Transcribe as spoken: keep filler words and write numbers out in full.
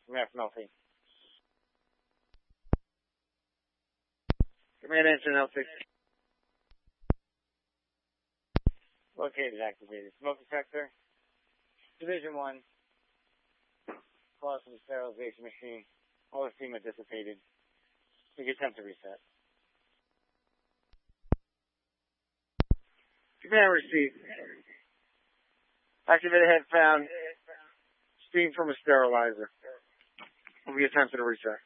Command from L T. Command engine L six. Located, activated. Smoke detector. Division one. Close to the sterilization machine. All the steam had dissipated. We can attempt to reset. Command received. Activated head found. Steam from a sterilizer. We attempted to reset.